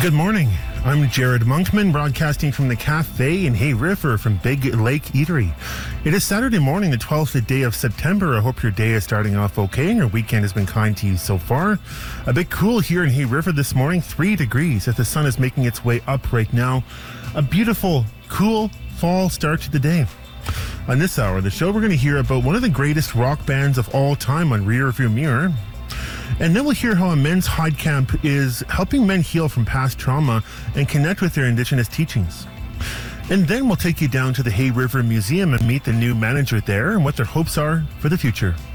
Good morning. I'm Jared Monkman, broadcasting from the cafe in Hay River from Big Lake Eatery. It is Saturday morning, the 12th day of September. I hope your day is starting off okay and your weekend has been kind to you so far. A bit cool here in Hay River this morning, 3 degrees as the sun is making its way up right now. A beautiful, cool fall start to the day. On this hour of the show, we're going to hear about one of the greatest rock bands of all time on Rearview Mirror. And then we'll hear how a men's hide camp is helping men heal from past trauma and connect with their Indigenous teachings. And then we'll take you down to the Hay River Museum and meet the new manager there and what their hopes are for the future.